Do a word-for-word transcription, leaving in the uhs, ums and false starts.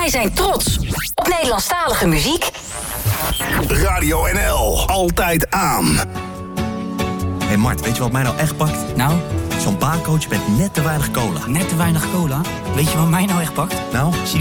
Wij zijn trots op Nederlandstalige muziek. Radio N L, altijd aan. Hé hey Mart, weet je wat mij nou echt pakt? Nou? Zo'n baarcoach met net te weinig cola. Net te weinig cola? Weet je wat mij nou echt pakt? Nou?